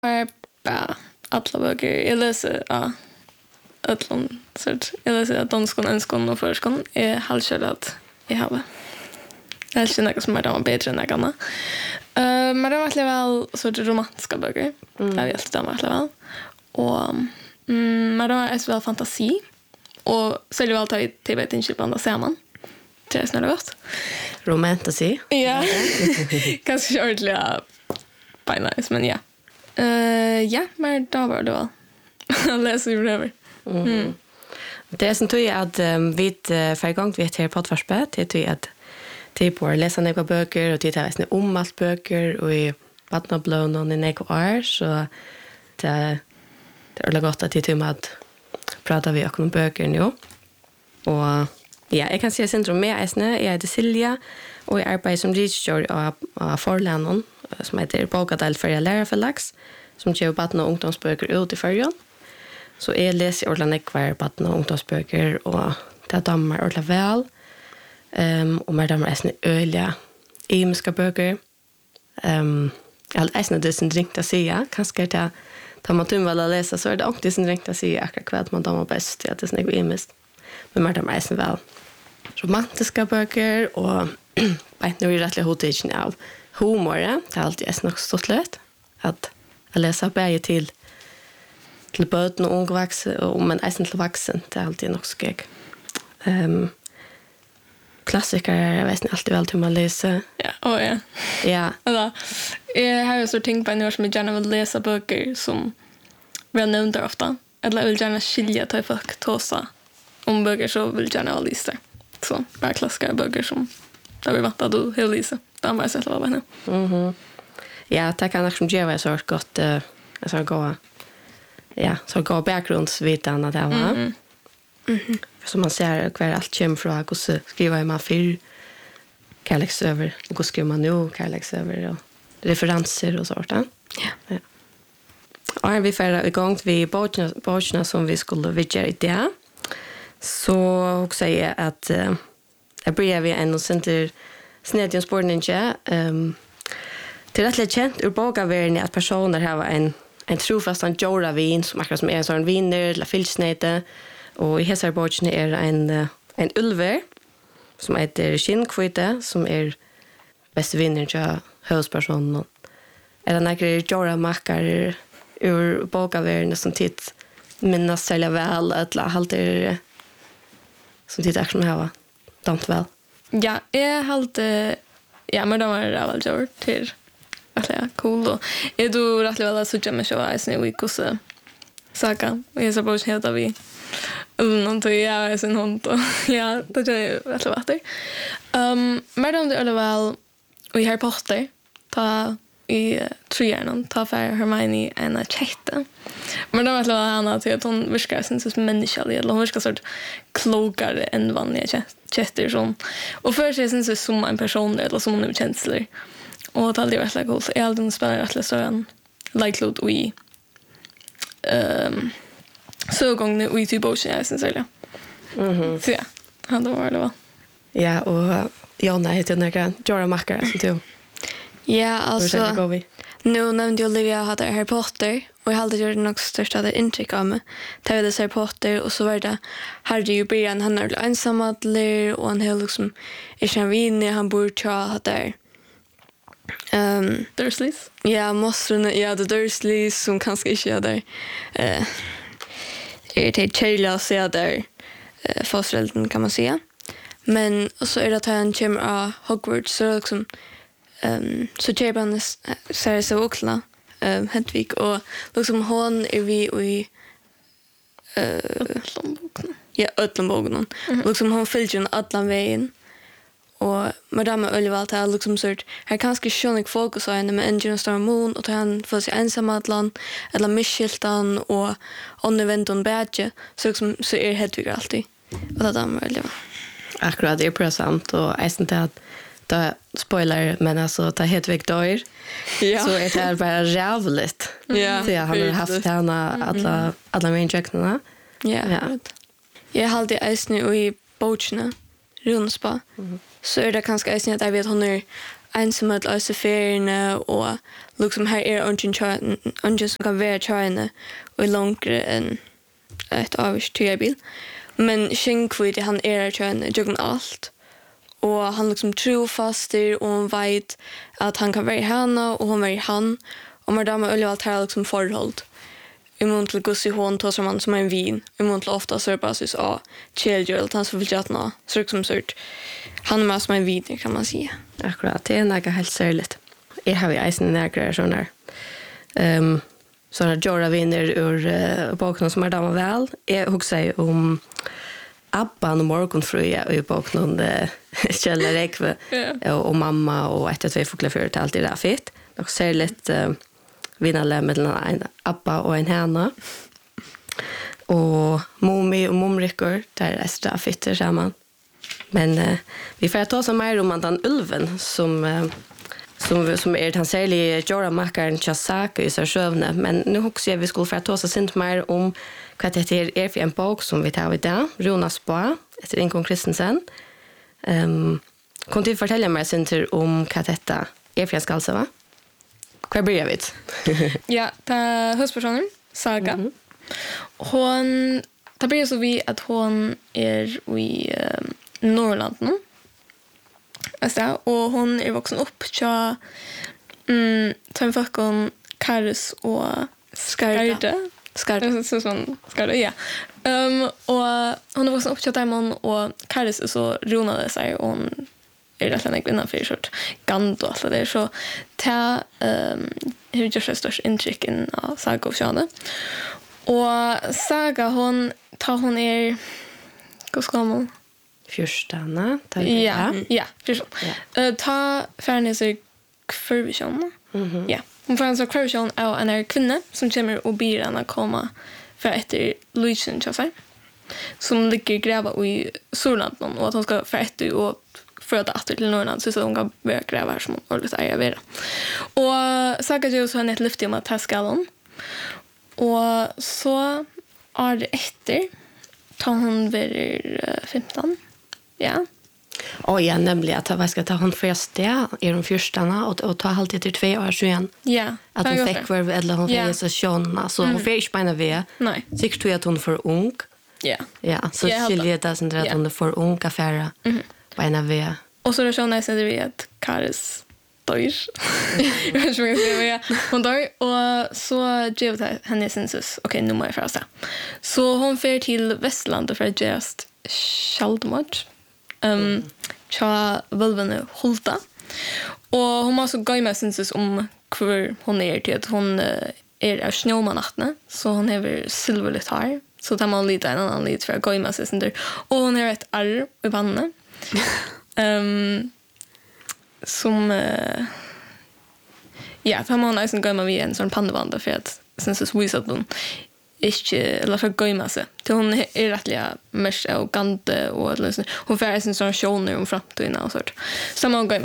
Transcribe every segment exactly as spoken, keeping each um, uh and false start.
är bara alla böcker. Jag läser ja, ötlån. Jag läser att danskon, enskon och förskon är halvkörd att jag har. Det är inte något som är bättre än något annat. Uh, men det var verkligen väl så romantiska böcker. Mm. Det är helt det verkligen väl. Och mm, men det var också väl fantasi. Och så är det väl att jag till vet inte blanda samman. Det är snarare gott. Romantasi? Ja. Kanske ordentliga nice, men ja. Uh, ja, men då var det väl. Jag läser ju över. Mm. Mm. Det är som tror jag att um, vi uh, för gång vi heter poddvarsbet, det tror jag att det på läsa några böcker och titta visst om allt böcker och i Vatnablån och i några år så det det är gott att titta med att prata vi om böcker nu. Och ja, jag kan säga syndrom med Esne, jag heter Silja och jag arbetar som researcher av, av Forlänon som heter Bokadal för lärarförlags som ger barn- och ungdomsböcker ut i förrjön. Så jag läser ordentligt kvar barn- och ungdomsböcker och det är damer ordentligt väl. Um, och med damer är öliga imiska böcker. Um, jag har äsna det som drinkt att säga. Kanske det tar man tum väl att läsa så är det också det som drinkt att säga akkurat kväll man damer bäst att det är något imiskt. Men med damer är väl romantiska böcker och nu är det rättliga hotigen av humor. Det är alltid äsna också stått lätt att jag läser bäge till till böten och unga vuxen men äsna till vuxen. Det är alltid nog skeg. Um, klassiker jag vet inte alltid väl hur man läser. Ja, oh ja. Ja. Alltså, jag har ju så tänkt på en år som jag gärna vill läsa böcker som väl nämnda ofta. Eller jag vill gärna skilja till folk tåsa om böcker så vill jag gärna läsa. Så, bara klassiska böcker som där vi vant att du vill läsa. Det har man sett vad nu. Mhm. Ja, det kan också ge så gott uh, så gå ja, så gå bakgrundsvitan att det var. Mhm. Mhm. Så man ser kvar allt kommer från och så skriver man för kärleks över och så skriver man nu kärleks över och referenser och sånt. Ja. Ja. Och vi får igång vi båtarna som vi skulle vidare i det. Så också säger att uh, jag börjar vi en och center snedjonsborningen um, till att lätt känt ur bokavärlden att personer har en en trofast en jora vin som akkurat som är en sån vinner eller filsnete. Och i Hesarborgen är en en ulver som heter Skinkvite som är bästa vinnaren till huspersonen. Är det några Jora mackar ur bokavärlden som titt minnas sälja väl eller halter som titt action här damt väl. Ja, jag halte ja, men de var det väl gjort till vad säger cool och är du rätt väl att söka med så är nu i kursen. Saka, och jag så bara heter vi någon till jag är sin hund och ja, det är rätt vad det. Ehm, men de det väl och i Harry Potter ta i trean ta för Hermione en chatte. Men de vet väl Anna till att hon viskar sin som människa eller hon viskar sort klokare än vanliga chatter som och för sig sen så som en person eller som hon känslor. Och det hade varit så coolt. Jag hade spelat rätt så en like load vi ehm så gång nu i typ ocean är sen så där. Mhm. Så ja, han då var det va. Ja, och Jonna heter några Jora mackar som du. Ja, alltså nu nämnde Olivia hade Harry Potter och jag hade gjort något största det intryck av mig. Det var det Harry Potter och så var det Harry ju början han är ensamadler och han har liksom är känvinnig han bor till där. Um, Dursleys? Ja, monstren, ja, the Dursleys som kanske inte är där. Uh, är det Charlie att säga där uh, fastföräldrarna kan man säga. Men och så är det att han kommer av Hogwarts så liksom um, så ger han Sarah så också um, Hedvig och liksom hon är vi i Ötlandbogen. Ja, Ötlandbogen. Mm-hmm. Liksom hon följer alla vägen. Och madame Ölvalt har liksom sort här kanske skönig fokus på henne med Engine Star Moon och han får sig ensam atlan eller Micheltan och on event on badge så liksom så är Hedvig alltid. Och det damer väl. Akkurat det är present och är inte att ta spoiler men alltså ta Hedvig dör. Ja. Så är det bara jävligt. Ja. Så han har haft henne alla alla injektionerna. Ja. Ja. Jag hade äts nu i bochna Runspa. Mm. Så är det kanske äts att jag vet hon är ensamhet av ferierna och liksom här är ungen ungen som kan vara tjejna och längre än ett avvis bil. Men Shinkvid han är tjejna juggen allt. Och han liksom tror fast och hon vet att han kan vara henne och hon är han. Och madame Ölje allt här liksom förhåll. Imot till Gussi hon tar som man som en vin. Imot ofta så är det bara så ja, children han så vill jag nå. Så liksom sort. Han är med som en vin kan man säga. Akkurat, det är något helt särskilt. Jag har ju eisen nägra sådana här. Um, sådana Jora vinner ur uh, boken som är damma väl. Jag huxar om Abba och morgonfröja i boken uh, Kjell Rekve yeah. och, och mamma och ett och två fåglar för allt det där fett. Och särskilt uh, vinnarle mellan en Abba och en henne. Och Momi och Momrikkor, där är det fitter samman. Men uh, vi får ta oss mer om den ulven som, uh, som, som är den särliga Jora-makaren Chasaka i Sörsövne. Men nu också vi skulle få ta oss inte mer om vad det är, är för en bok som vi tar i dag. Ronas Boa, efter Inkon Kristensen. Um, kan du fortälla mig sen om vad detta är för en skalse, va? Vad börjar vi? Ja, det är huvudpersonen, Saga. Mm-hmm. Hon, det börjar så vi att hon är i uh, Norrland nu. Alltså, och hon är vuxen upp så mm, tar folk om Karis och Skarda. Skarda. Så som Skarda, ja. Um, och hon är vuxen upp så Daimon och Karis är så ronade sig och hon är rätt länge innanför sort gand och allt det där. Så det um, hur gör sig störst intryck in av Saga och Sjane. Och Saga, hon tar hon är hur ska man? Fyrstana. Ja, mm. ja, precis. Ja. Uh, ta Färnes i kvarvision. Mm-hmm. Ja. Hon får en så kvarvision av en kvinna som kommer och ber henne komma för efter Luisen Chasar. Som ligger gräva i Surland och att hon ska för efter och föda åter till Norrland så att hon kan börja gräva här som hon ordentligt är vara. Och Saga gör så henne ett lyft om att ta skallen. Och så är det efter tar hon över femton. Ja. Och ja, nämligen att vad ska ta hon först det är de fyrstarna och, och ta alltid till två år sedan. Ja. Att hon fick för eller hon fick så sjön så hon fick inte bara vi. Nej. Sikt tror jag att hon för ung. Ja. Ja, så skiljer det sen att hon för ung affära. Mhm. Bara vi. Och så är det så nästan det vi att Karis dör. Jag vet inte vad jag ska säga. Hon dör och så ger det henne sensus. Okej, nu må jag frasa. Så hon fer till Västlandet för att just självmord. Um, tja völvene Hulta. Och hon har så gått med sensus om hur hon är till att hon är av snömanattene. Så hon har silverligt hår. Så tar man lite en annan lite för att gå med sensus. Och hon har ett arr i pannan. um, som uh, ja, tar man nästan gå med vid en sån pannevanda för att sensus visar att hon inte, eller för att gå med sig. Till hon är rättliga mest och gante och liksom, hon får en sån show om framtiden och sånt. Så man går med.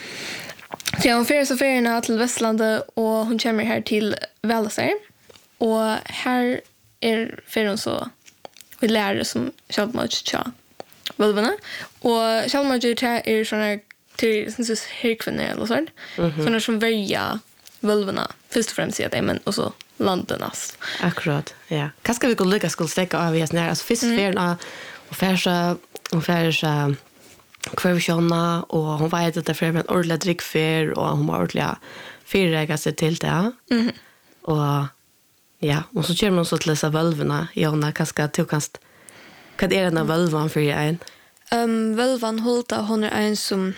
Så ja, hon får så ferierna till Västlandet och hon kommer här till Välasär. Och här är ferien så vi lärare som självmord tja völvorna. Och självmord är sådana här till sensus herkvinnor eller sånt. Mm-hmm. Sådana som väljer völvorna först och främst säga det, men och så landenas. Akkurat, ja. Vad ska vi gå lyckas skulle stäcka av i oss när? Alltså först ferierna och färsa och färsa kvarvisionerna och hon vet att det är en ordentlig drickfer och hon har ordentliga fyrräga sig till det. Mm. Och ja, och så kör man så till dessa völvorna. Jonna, vad ska du kast? Vad är den av völvan för en? Um, völvan Hulta, hon är en som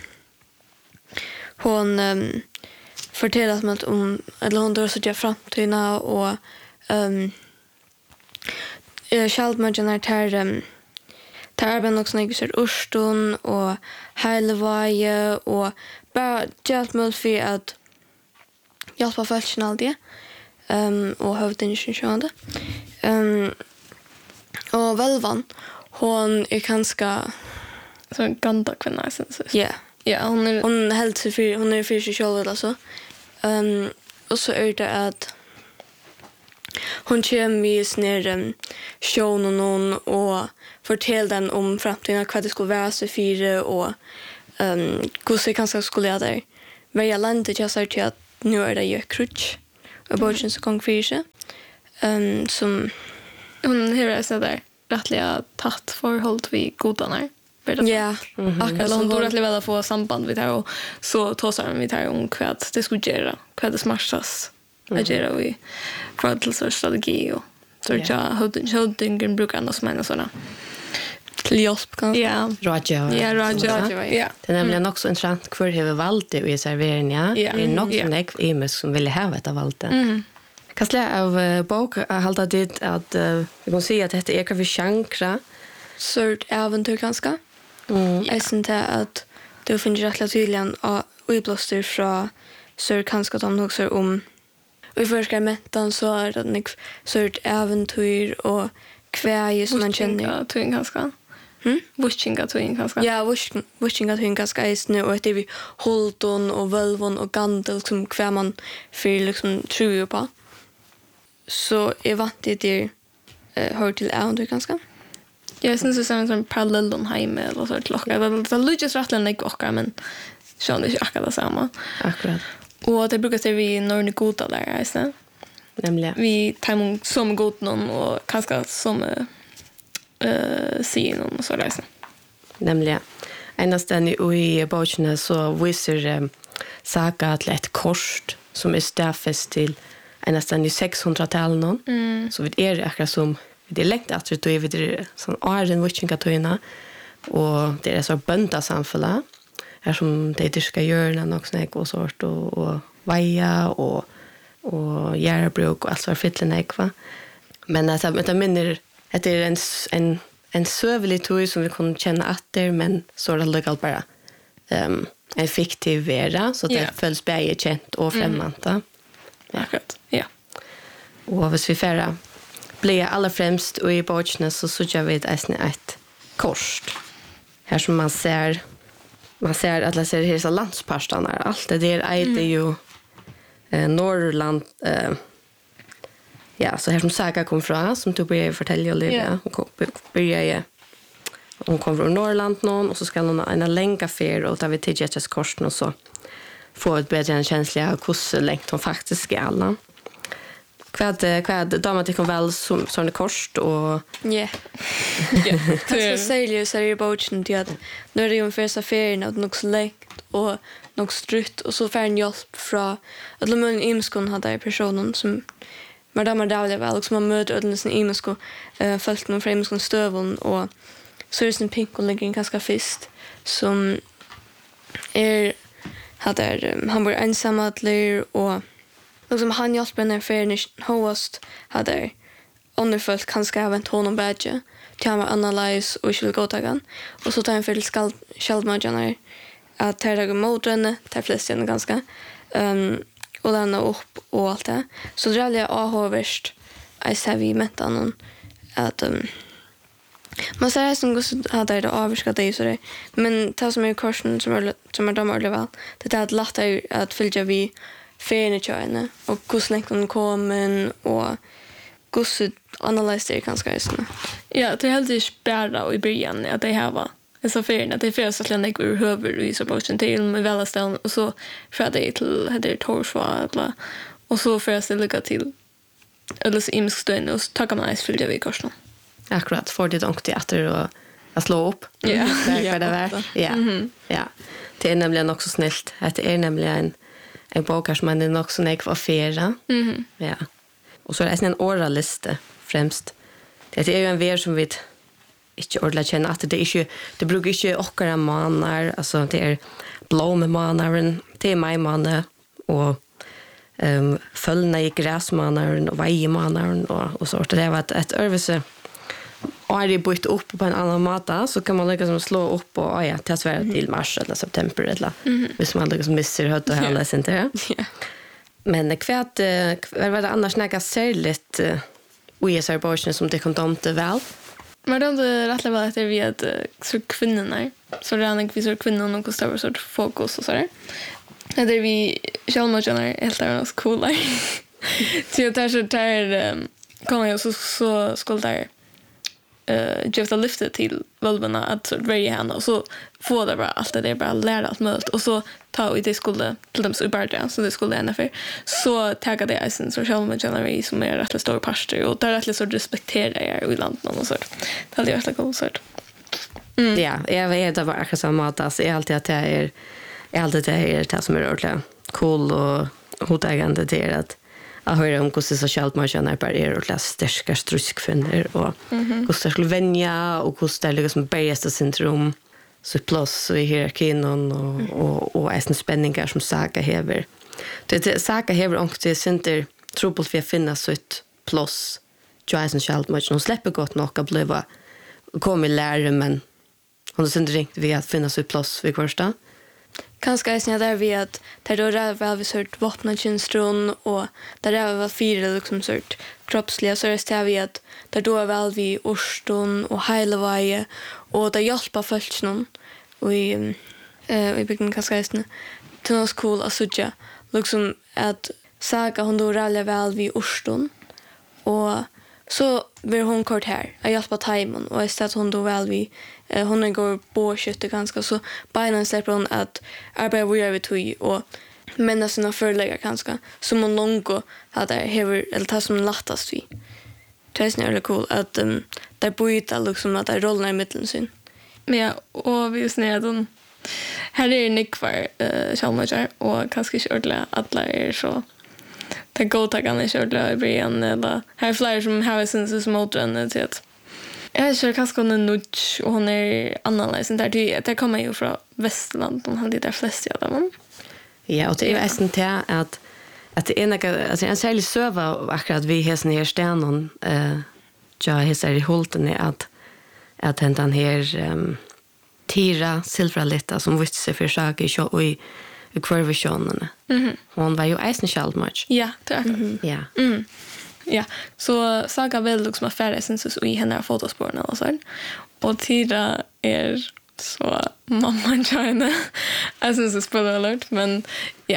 hon um, fortäller mig om, eller hon drar så jag framtiden och um, självmorgen är där um, där är också något så urstun och helvaje och bara hjälp mig för att hjälpa fälten all det um, och hövdingen um, och völvan hon är ganska så en ganta kvinna sen så. Ja. Ja, hon är hon är helt för hon är för sig själv alltså. Ehm um, och så är det att hon kommer i snär um, show och någon och fortell den om framtiden vad det skulle vara så fyra och ehm um, hur sig kanske skulle jag där. välja landet jag sa till att nu är det ju krutch och borgen så gång för sig. Ehm som hon hör så där rättliga tatt förhåll vi godarna. Ja, akkurat hon då rättliga väl få samband vid här och så tosar de vid här om kvad det skulle göra kvad det smarsas. Jag gör vi för till så strategi och så jag hade holdingen brukar annars mena såna. Till hjälp kan. Ja. Roger. Ja, Roger. Ja. Det är nämligen också intressant hur hur valt det i serveringen. Det är nog som jag är som vill ha ett av allt det. Mm. Kastle av uh, bok halta dit att uh, vi kan se att det är kanske chankra sort äventyr ganska. Mm. Jag syns att du finner rätt tydligen och iblaster från sort kanske de också om vi forskar mentan så är det en sort äventyr och kväje som man känner. Twin ganska. Hm? Wushinga twin ganska. Ja, wushinga twin ganska är nu och det vi Holton och Völvon och Gandel som kvär man för liksom tror på. Så är vant det eh hör till äventyr ganska. Jag syns det som en parallellon hemma eller så klocka. Det det lujas rättligen inte och men så det är akkurat det samma. Akkurat. Och det brukar se vi när ni goda där alltså. Nämligen. Vi tar som god någon och kanske som eh se någon och så där så. Nämligen. Ennastan i boken så visar um, Saga till ett kors som är stäffest till ennastan i sexhundra-talet någon. Mm. Så vi är akkurat som det är längt att det är vid sån Arden Witchingatöjna och det är så bönda samfälla här som det ska göra något snäck och sort och, och vaja och och järbruk och allt så fittlen ekva. Men alltså det minner att det är en en en sövlig toj som vi kan känna att det men så är det legal bara um, en fiktiv vera så det yeah. följs bäge känt och främmande. Mm. Ja. Akkurat. Ja. Och hvis vi färra blir allra främst och i boken så så jag vet att det är ett kors. Här som man ser man ser att det ser hela landsparstan där allt det där är det ju eh Norrland eh ja så här som Saga kom från som du börjar fortälja lite yeah. och börjar hon kom från Norrland någon och så ska hon en länka för och ta vi till Jettas korsen och så få ett bättre en känsla av hur längt hon faktiskt är alla. Kvad kvad damer tycker väl som sån kors och ja. Ja. Det säger ju så är boken till att när det är en första ferien att något släkt och något strutt och så får en hjälp från att de en imskon hade personen som madamma Davlia väl också man möter ödlen sin imsko eh folk någon från imskon stövon och så är det en pink och ligger ganska fist som är hade han var ensam att lära och liksom han jag spänner för host hade underfullt kanske även honom badge till han analys och skulle gå tagen och så tar han för skall självmordsgärna att ta det mot henne ta flesta ganska um, och lämna upp och allt det så det är jag avhörst jag ser vi med någon att um, man säger som går hade det avskat det så det men ta som är kursen som är som är damer väl det är att lätta att fylla vi färnetjärna och hur länge hon kommer och hur analyserar kanske just. Ja, det är helt spärra i början att det här var så färna det är så att jag går över i så boken till med välastan och så för det till hade torsva eller och så för att lägga till eller så imskstön och så tar man nice fylla vi kursen. Akkurat för det donk teater och att slå upp. Ja, yeah. det var. Ja. Ja. Det är nämligen också snällt att det är nämligen en en bok som man är också näck för fera. Mhm. Ja. Och så är det en oraliste främst. Det är ju en ver som vi inte ordentligt känner att det är inte det brukar inte åkra manar alltså det är blå med manaren det är mig manne och ehm um, föllna i gräsmanaren och vajmanaren och och så det var ett ett örvelse och är det bytt upp på en annan mata så kan man liksom slå upp och ja till Sverige mm. till mars eller september eller mm. hvis man liksom missar hött och hela sin där. Ja. Men kvärt vad var det annars näga särskilt och är så boken som det kom domte väl. Men då det rättligt väl att det vi att så kvinnorna så det är en kvinnor kvinnor och kostar sort fokus och så där. Det är vi självmordsgärna helt är oss coola. Så jag tar så där kommer jag så så skuldar uh, gifta lyftet till valvarna att så välja henne och så få det bara allt det där bara lära allt möjligt och så ta ut det skulle till dem så bara så det skulle ända för så tagga det isen så själva med generation som är rätt stor pastor och där rätt så respektera er i landet och så det hade varit så så mm. Ja, jag vet det var akkurat samma att alltså är alltid att det är är alltid det är det som är ordentligt cool och hotägande till att jag hör om hur så själv man känner bara är ordentligt starka struskfinner och hur det skulle vänja och hur det liksom bästa syndrom så plus och i hierarkin och och och är spänningar som Saga häver. Det Saga häver också center trubbel för att finna sitt plus Jason Child much no släpper gott nog att bli kommer lära men hon har inte riktigt vi att finna sitt plus vid första. Kanske är det där vi att där då är väl vi sort vapnatjänstron och där är väl fyra liksom sort kroppsliga så är det vi att där då är väl vi orston och heilevaje och där hjälpa folk någon och i eh i bygden kanske är det till oss cool att söka liksom att Saga hon då rallar väl vi orston och så vill hon kort här att hjälpa timon och istället hon då väl vi eh, hon går på skytte ganska så bara släpper hon att arbeta vi över tog och männa sina förläggar ganska som hon långt hade hever eller ta som lattast vi. Det är snarare cool att um, där byta liksom att det är rollerna i mitten sin. Men ja, och vi just när de här är Nick för eh Chalmager och kanske inte ordla alla är så det går att kan inte ordla i början eller här flyr som har sen som modern till att jag är så kanske hon är nudge och hon är annorlunda där det det kommer ju från Västland de hade där flest ja där. Ja, och det är nästan det att att det är några alltså en särskild server akkurat vi har sen här stenen eh jag har så i Holten är att att den här um, Tira Silverletta som visste sig för saker så och i i kvarvisionen. Mhm. Hon var ju Eisen Child much. Ja, det är det. Ja. Mm. Ja, så Saga väl liksom affärer sen så i henne fotospåren och så. Och Tira är så mamma China. Alltså så spoiler alert, men ja.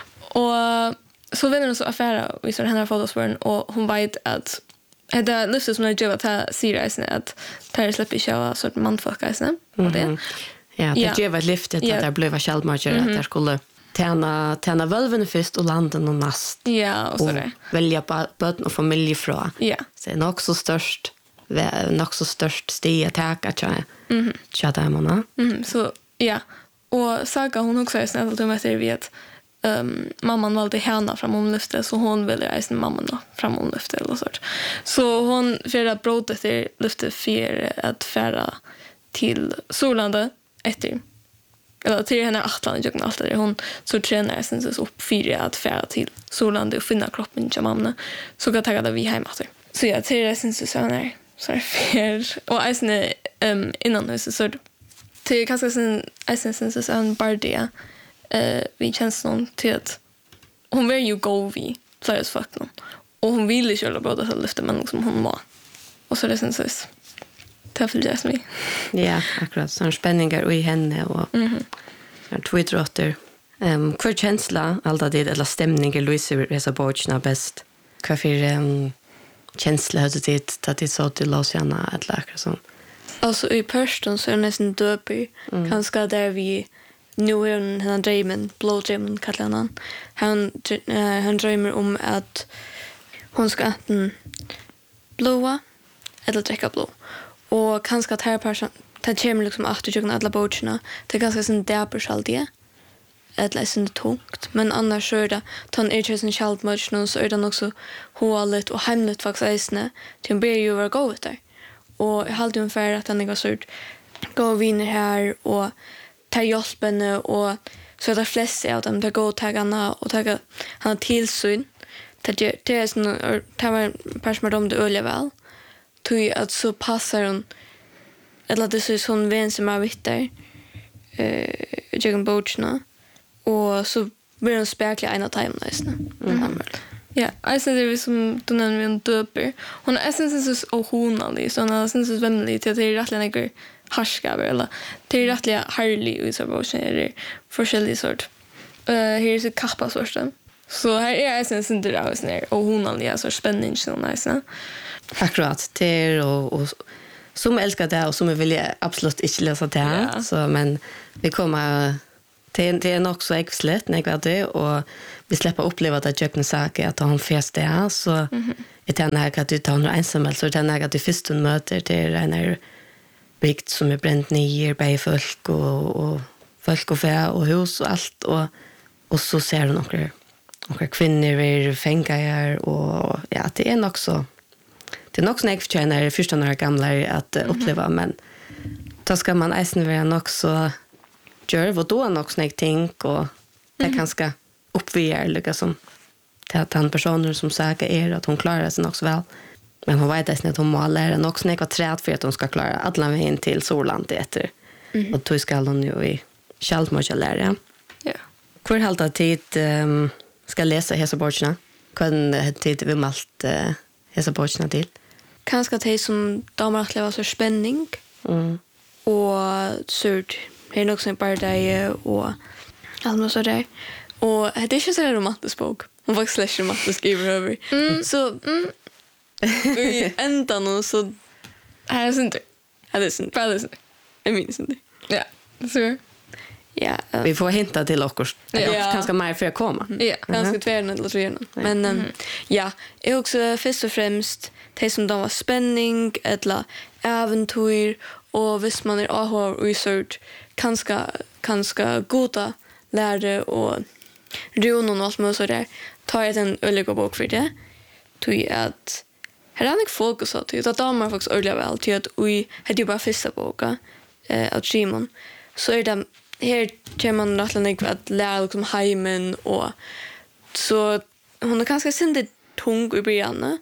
Och så vänner hon så affärer vi så henne fotospåren och hon vet att det lyftet som jag gör att ha Sirius att tar släpper köra så att man får kanske och det. Ja, det ger ett lyftet att det blev Shellmarcher att det skulle tjäna tjäna völven först och landen och nast. Ja, och så där. Välja barn och familj från. Ja. Så är nog så störst nog så störst steg att ta tror jag. Mhm. Chatta man. Mhm, så ja. Och Saga hon också är snällt att hon vet vi att um, mamman valde henne fram om lyftet så hon ville resa mamman då fram om lyftet eller så. Så hon för att bråda till lyftet för att färra till Solande efter eller till henne Atlant jag allt det hon så tränar sen så upp för att färra till Solande och finna kroppen till mamma så kan ta det vi hemma så. Så jag till det sen så så när så för och alltså um, innan huset så till kanske sen alltså sen så en bardia eh vi känns någon till att hon vill ju gå vi så fuck någon och hon vill ju köra båda så lyfter men liksom hon må och så det sen så det följer mig. Ja, akkurat sån spänningar i henne och mhm mm Twitter ehm kvar känsla alltid det eller stämningar Louise Resa Borchna bäst kaffe um, känsla hade det att det så till Luciana att läka så. Alltså i person så är det nästan döpig. Mm. Kanske där vi nu är han drömmen, blå drömmen kallar han. Han, uh, han drömmer om att hon ska antingen blåa eller dricka blå. Och kanske att här person, det kommer liksom att du alla båtarna. Det är ganska sån däpers alltid. Eller är det tungt. Men annars så är det, ta en erkännelse kjaldmörsen så är det också hålet och hemligt faktiskt ägstna. Till en ber ju vara gå ut där. Och jag hade ungefär att han är sort gå och vinner här och ta hjälpen och så är det flesta av dem där går och tagarna och tagar han har tillsyn. Det är sån det var en person med dem det ölja väl. Tog att så passar hon eller det så är sån vän som är vitt där eh jag båtarna och så blir hon spekla en av timerna. Mm. Ja, alltså det är som du nämnde en döper. Hon är essens och hon alltså så hon är essens vänlig till att det är rättliga några harskaver eller det är rättliga härlig ut så vad är det forskjellig sort. Eh här är så kappa sorten. Så här är essens inte det alltså och hon är så spänning så nice. Akkurat det och och som älskar det och som vill absolut inte läsa det. Ja. Så men vi kommer till det är nog så äckligt när jag det och vi släpper uppleva att jag saker att hon fest det så mm-hmm. är det när att du tar några ensamma så det när att du först möter det är när byggt som är bränt ner bei folk och och folk och fä och hus och allt och och så ser du några några kvinnor är fängare och ja det är nog så det är nog snägt för när första några gamla att uh, uppleva mm-hmm. men då ska man även vara nog så gör vad då nog snägt ting och det mm-hmm. kanske uppvär liksom till att han personer som säger är att hon klarar sig nog så väl. Men hon vet inte att hon må lära nog snägt träd för att hon ska klara alla vägen till Solland efter. Mm-hmm. Och då ska hon ju i Kjallmål lära. Ja. Hur halta tid um, ska läsa hesa böckerna? Kan tid vi malt uh, hesa böckerna till? Kanske det som damer att leva så spänning. Mm. Och surt. Det är nog som bara det och allt så där. Och det är inte så här romantisk bok. Hon faktiskt läser romantisk över. Mm. Så mm, i ändan så här är inte. Ja, det är inte. Bara det. Jag minns inte. Ja, så. Ja. Uh, vi får hinta till oss. Ja. Kanske mer för att komma. Mm. Ja, ganska tvärna eller tvärna. Men um, mm. ja, är också först och främst det som de var spänning eller äventyr och visst man är ahor och research kanske kanske goda lärde och runon och allt med så där tar jag en öliga bok för det tror att här är det fokus att det damer faktiskt öliga väl till att vi hade ju bara första boka eh, av Simon så är det här kan man rättligen att lära liksom hemmen och så hon är ganska syndigt tung i början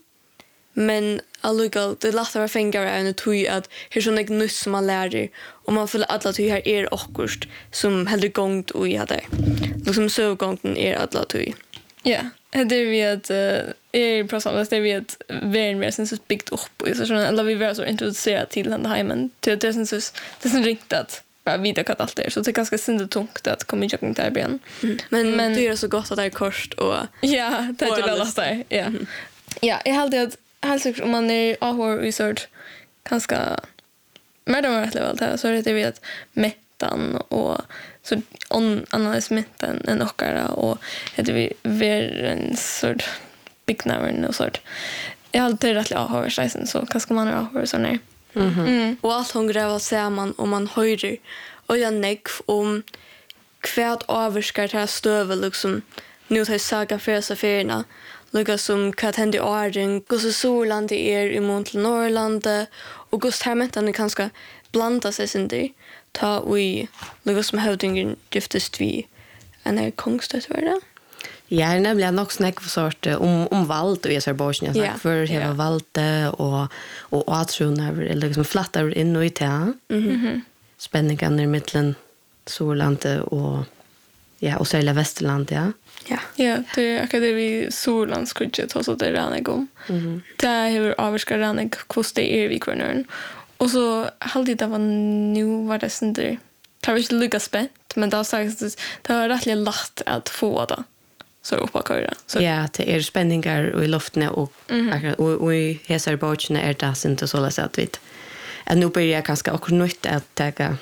men allugall det lättare fingrar än att tog att hur sån är nyss som man lär och man får alla tog här är akkurst som hellre gångt och ja där liksom sövgången är alla tog ja det är vi att är process det är vi att vara mer sen så byggt upp och så eller vi var så introducerade till den hemmen till det sen så det sen riktat bara vidare kat allt det så det är ganska synd tungt att komma i jogging där igen mm. men men det är så gott att det är korst och ja det är det lättare ja mm. ja jag hade att alltså om man är ahor research ganska med de rätt level där så är det vi att mettan och så on analys mettan en ochara och heter vi ver en sort big number och sort jag har alltid rätt ahor sen så kanske man är ahor så nej mhm mm. och allt hon gräver ser man om man höjer och jag neck om kvärt avskar det här stövel liksom nu tar saga för så ferna lukka som kan hända i åren, hur så Solland det är i mot Norrland och hur härmetan det kanske blanda sig sin det ta vi lukka som hövdingen giftest vi en är kongstött var det? Ja, det är nämligen nog snack för sort om, om vald och jag ser Bosnien ja. för hela ja. valde och, och åtrona eller liksom flattar in och i det. Mm-hmm. Spänningarna i mitten Solland och ja, och södra Västerland, ja. Ja. Ja, det är akkurat vi Sollandskrydget och så det rannig om. Mhm. Det är avskar rannig kost det är vi kvarnörn. Och så hade det var nu var det sen där. Det var inte lika spänt, men då sagts det det var rätt lätt att få det. Så uppa köra. Så ja, det är spänningar och i luften och mm-hmm. och, och i hesar borgarna är det inte så lätt att vi att nu börjar jag ganska också nytt att ta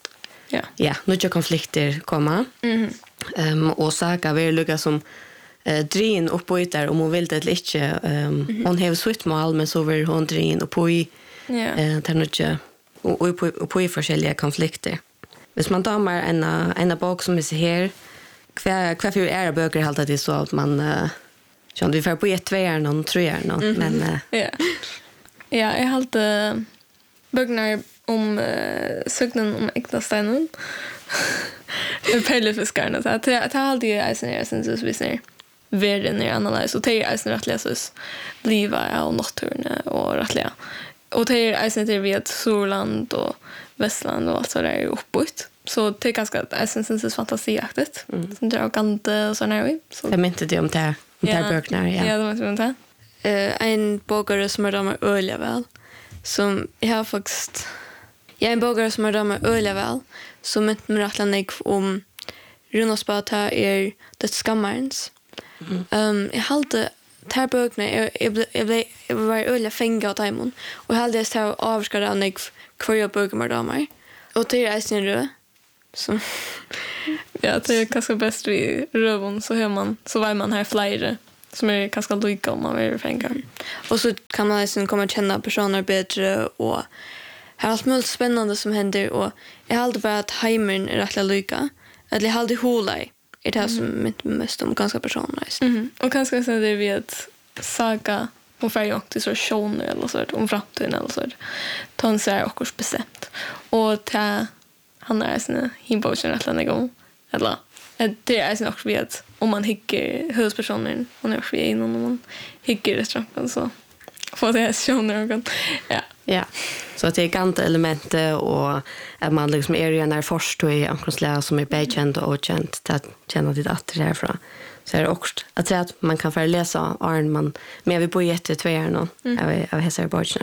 ja. Ja, nya konflikter komma. Mhm. Um, och Saga vill lukka som uh, drin upp på där om hon vill det eller inte. Um, mm-hmm. Hon har svitt mål men så vill hon drin upp på i yeah. uh, där nu och, och, på, och på i olika konflikter. Hvis man damer en en bok som är så här kvar kvar för era böcker helt det så att man uh, så vi får på ett två är någon tre är någon mm-hmm. men uh, ja. Ja, jag har alltid böcker om uh, söknen om äktenskapen. Pellefiskarna så att det har alltid är sen sen så vi ser världen är analys och det är sen rätt läsas bliva och naturen och rättliga och det är sen det vi att Solland och Västland och allt så där är uppåt så det är ganska essensens fantasiaktigt mm. som drar kante och så när vi så jag mente det om det om det böckerna ja ja det var det eh en bokare som är damer öliga väl som jag har faktiskt jag är en bokare som är damer öliga väl som ett mirakelnik om Runosbata är det skammarens. Mm. Um, jag hade tar böckerna jag jag blev jag blev jag var öliga fänga av timon och hade det så avskar av mig kvar jag böcker med damer och det är sin rö som ja, det är ganska bäst vid rövon så hör man så var man här flera som är ganska lika om man vill fänga. Och så kan man liksom komma att känna personer bättre och här är allt möjligt spännande som händer och jag har alltid bara att heimern är rätt lika eller jag har alltid håla i är det här som inte mest om ganska personer. Mm. Och kanske så det vi att saga och färg och till så shower eller så om framtiden eller så. Ton ser också bestämt. Och ta han är såna himbochen att lägga om eller det är så också vi att om man hickar huvudpersonen och när vi är innan man hickar restaurangen så får det shower och ja. Ja. Så att det är ganta element och att man liksom är ju när först och är ankomstlära som är bekänt och okänt att känna ditt att det härifrån. Så är det också att säga att man kan få läsa Arn man men vi bor jätte två år nu av av hälsar borgarna.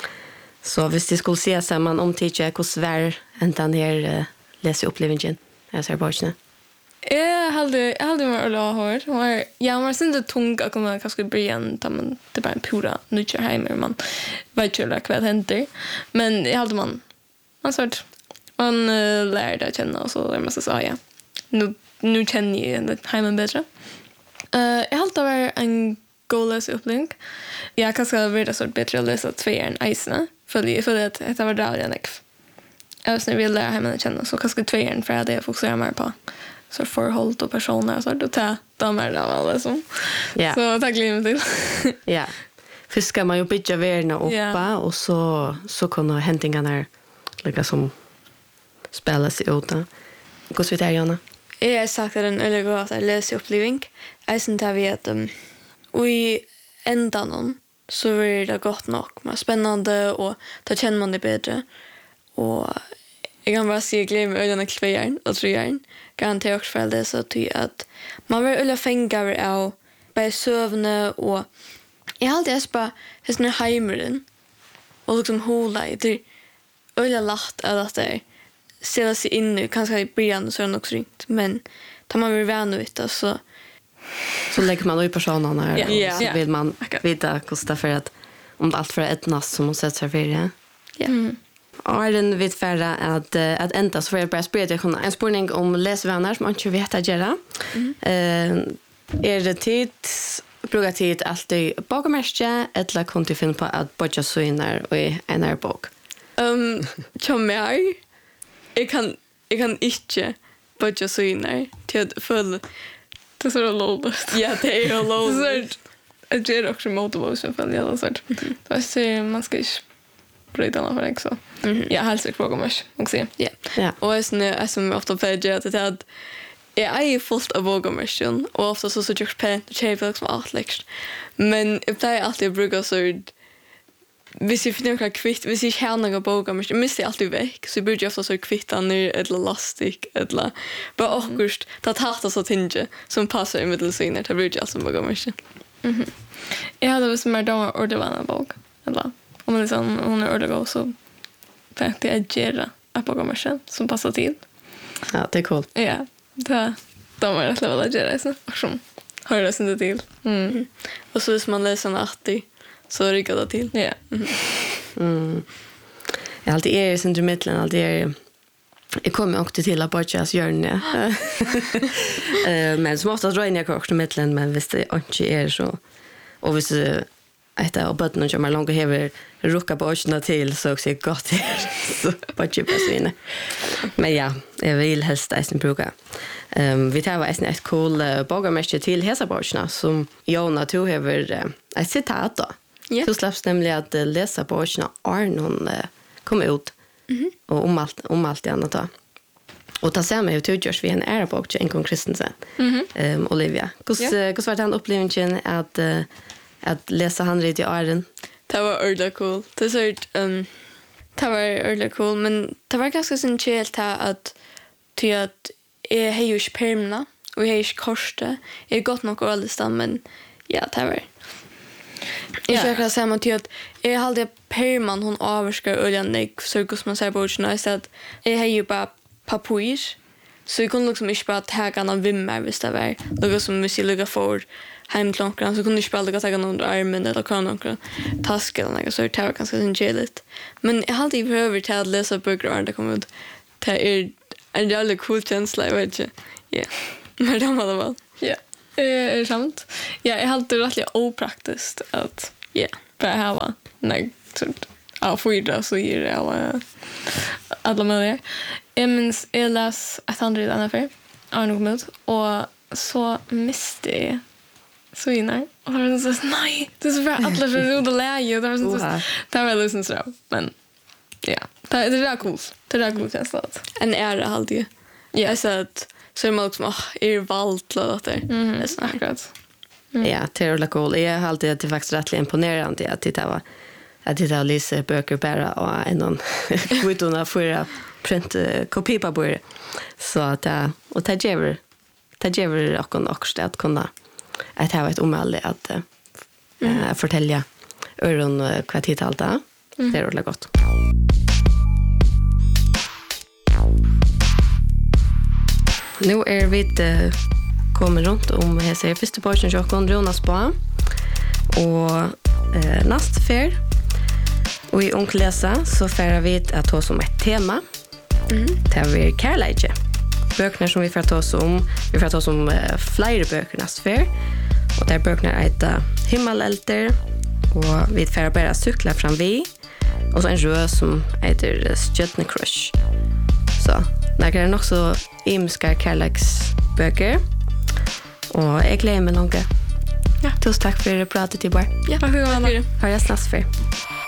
Så hvis det skulle se så man om teacher hur svär än den här läsa upplevelsen hälsar borgarna. Jag hade jag hade mer att ha hört. Var jag var inte tung att komma kanske början där man det bara en pura nutcher hemma man vet ju vad det händer. Men jag hade man man sort man uh, lärde att känna och så är man så sa ja. Nu nu känner jag det hemma bättre. Eh uh, jag hade var en goalless upplink. Jag kanske vill det sort bättre att läsa tvåan isna för det för det det var där jag next. Jag vill vill lära hemma att känna så kanske tvåan för det jag fokuserar mer på. Så förhåll och personer så då tar de är där alla som. Ja. Så tack livet till. Ja. Först ska man ju bygga värna uppa Ja. och så så kunna händingarna lika som spela sig ut. Hur ska vi ta Jana? Jag har sagt att den eller går att läsa uppleving. Jag syns att vi att um, i ändan så är det gott nog. Men spännande och då känner man det bättre. Och jag kan bara säga glöm ögonen kvären och trojärn. Garanterar också för det så att man vill ölla fängar av bara sövne och jag har alltid bara hästen är heimeren och liksom håla i det ölla latt att det är ställa sig in nu kanske i början så är det också ringt men tar man vill vänna vita så Så lägger man ut personerna här Ja. och Ja. så vill man veta kostar för att om allt för ett nass som måste sätta sig för det. ja. Mm. Och den vet färra att uh, att ända så får jag bara spela det en spårning om läsvänner som man inte vet att göra. Mm. Eh är det tid brukar tid alltid bakmärke eller konto finna på att bodja så innar och i en här bok. Um, som mig, jag kan, jag kan inte bara så innan till att följa. Det är så lågt. Ja, det är lågt. Det är också motivation för det så att då så man ska inte bryta något för det så. Jag har säkert frågat mig också. Ja. Ja. Och jag är som ofta pågår att det att jag är fullt av vågommersion och ofta så så jag pent och tjej liksom allt läxt. Men jag blir alltid bruka så hvis jag finner några kvitt, hvis jag har några vågommersion, jag missar alltid väck så blir jag ofta så kvittan ner eller lastik eller bara akkurst det hatar så tinge som passar i medelsiner det blir jag som vågommersion. Mhm. Jag hade visst mer då ordvana bok. Eller om det liksom hon är ordego så tänkte jag gera att på kommersen som passar till. Ja, det är coolt. Ja, det de är rätt level att göra så också. Hör det inte till. Mm. Mm. Och så hvis man läser en åttio så riggar det till. Ja. Mm. Mm. Jag alltid är i centrumitlen alltid är jag kommer också till att Borgias hjörne. Eh men som ofta drar in jag också mitlen men visst det inte är så och visst att det har börjat någon som är långt och hever rucka på ögonen till så också är gott här. Så Borgia försvinner. Men ja, jag vill helst att bruka. Um, vi tar var ett cool uh, bogarmäster till Hesaborgsna som Jona tog över uh, ett citat då. Ja. Så släpps nämligen att uh, läsa Borgsna Arnon uh, kom ut Mhm. och om allt, om allt det annat då. Och ta sig med hur tog vi en ära bok till en gång Kristensen. Mhm. Um, Olivia. Hur Ja. hur var det han upplevelsen att uh, att läsa handrit i Arden? Det var ordentligt cool. Det är så um, det var ordentligt cool men det var ganska sincert här att till att jag har ju inte permna och jag har inte korset. Jag har gått något alldeles men ja, det var jag Ja. försöker säga till att jag hade perman hon avskar öljan nek så hur man säger bort så att jag har ju bara papir så jag kunde liksom inte bara ta någon vimmer hvis det var något som hvis jag lukar för hem till någon så kunde jag spela det någon under armen eller kan någon task eller något så det var ganska engeligt. Men jag hade ju över till att läsa böcker och det kom ut. Det är en jävla cool känsla, jag vet inte. Ja. Men det var det väl. Ja. Är det sant? Ja, jag hade rätt opraktiskt att Ja. bara ha nej sånt. Ja, fyra så ger det alla alla möjliga. Jag minns jag läs ett andra i affär. Arne kom ut och så miste jag så innan. Och det var så nej, det är så bra alla för ut och läge. Det var så det var liksom så. Men ja, det det är coolt. Det är coolt känsla. En ära hade ju. Ja, jag sa att så är man liksom, åh, är det valt och det där. Det är så akkurat. Ja, det är cool. Jag har alltid att det faktiskt rätt imponerande att det var att det har läsa böcker bara och en någon kvittorna för print kopi på bord. Så att och det ger det ger och kan också att kunna att ha ett omöjligt att mm. fortälja öron vad det allt är. Det är roligt gott. Nu är vi uh, kommer runt om här ser första portion jag kan Jonas på och uh, nästa fär och i onkelläsa så färar vi att ta som ett tema. Mm. Det är kärleke. Böcker som vi får ta oss om, vi får ta oss om uh, flera böcker nästa fär. Och där böckerna heter Himmelälter och vi färar bara cykla fram vi och så en röd som heter Stjärne Crush. Så när det är nog så imska kärleksböcker. Och jag glömmer något. Ja, tusen tack för att du pratade till bara. Ja, hur var det? Har jag snart för.